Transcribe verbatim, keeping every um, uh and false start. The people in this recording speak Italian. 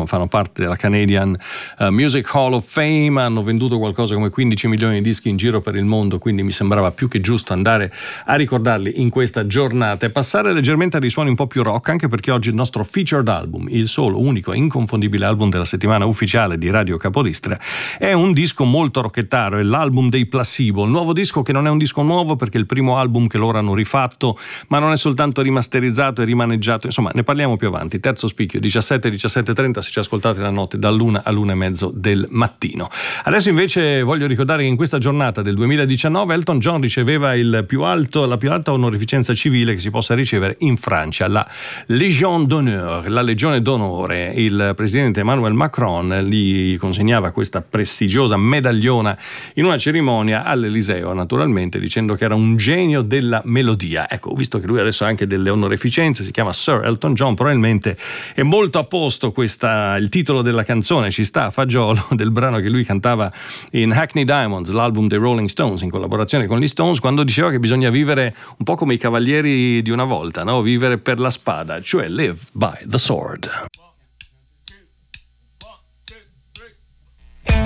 insomma fanno parte della Canadian uh, Music Hall of Fame, hanno venduto qualcosa come quindici milioni di dischi in giro per il mondo, quindi mi sembrava più che giusto andare a ricordarli in questa giornata e passare leggermente a dei suoni un po' più rock, anche perché oggi il nostro featured album, il solo, unico e inconfondibile album della settimana ufficiale di Radio Capodistria, è un disco molto rockettaro, è l'album dei Placebo, il nuovo disco che non è un disco nuovo perché è il primo album che loro hanno rifatto, ma non è soltanto rimasterizzato e rimaneggiato, insomma ne parliamo più avanti. Terzo spicchio, diciassette diciassette e trenta, se ci ascoltate la notte dall'una all'una e mezzo del mattino. Adesso invece voglio ricordare che in questa giornata del duemiladiciannove Elton John riceveva il più alto, la più alta onorificenza civile che si possa ricevere in Francia, la Légion d'honneur, la Legione d'onore. Il presidente Emmanuel Macron gli consegnava questa prestigiosa medagliona in una cerimonia all'Eliseo, naturalmente, dicendo che era un genio della melodia. Ecco, visto che lui adesso ha anche delle onorificenze, si chiama Sir Elton John, probabilmente è molto a posto questa, il titolo della canzone ci sta a fagiolo, del brano che lui cantava in Hackney Diamonds, l'album dei Rolling Stones, in collaborazione con gli Stones, quando diceva che bisogna vivere un po' come i cavalieri di una volta, no? Vivere per la spada, cioè live by the sword.